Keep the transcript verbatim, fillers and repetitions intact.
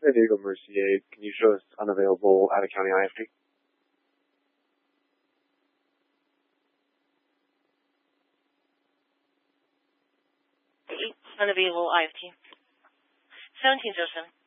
San Diego Mercier, can you show us unavailable out-of-county I F T? Unavailable I F T. seventeen Joseph.